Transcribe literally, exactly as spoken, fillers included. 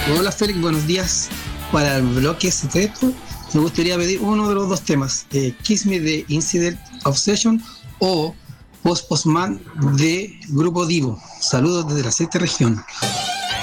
Hola Félix, buenos días. Para el bloque secreto, me gustaría pedir uno de los dos temas: eh, Kiss Me de Incident Obsession o Post Postman de Grupo Divo. Saludos desde la sexta región.